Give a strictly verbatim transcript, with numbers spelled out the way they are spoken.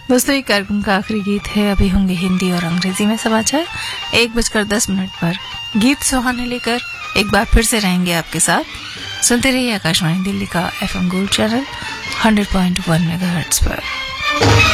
दोस्तों, ये कार्यक्रम का आखिरी गीत है। अभी होंगे हिंदी और अंग्रेजी में समाचार। एक बजकर दस मिनट पर गीत सुहाने लेकर एक बार फिर से रहेंगे आपके साथ। सुनते रहिए आकाशवाणी दिल्ली का FM gold channel hundred point one megahertz पर।